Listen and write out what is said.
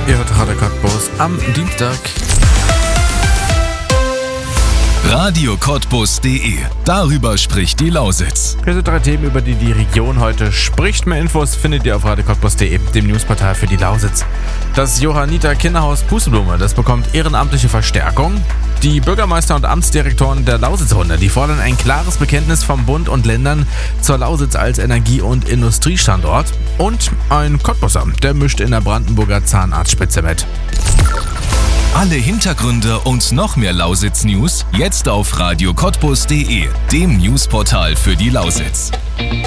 Ihr hört Radio Cottbus am Dienstag. radiocottbus.de. Darüber spricht die Lausitz. Hier sind 3 Themen, über die die Region heute spricht. Mehr Infos findet ihr auf radiocottbus.de, dem Newsportal für die Lausitz. Das Johanniter Kinderhaus Pusteblume, das bekommt ehrenamtliche Verstärkung. Die Bürgermeister und Amtsdirektoren der Lausitzrunde, die fordern ein klares Bekenntnis vom Bund und Ländern zur Lausitz als Energie- und Industriestandort. Und ein Cottbusser, der mischt in der Brandenburger Zahnarztspitze mit. Alle Hintergründe und noch mehr Lausitz-News jetzt auf radiocottbus.de, dem Newsportal für die Lausitz.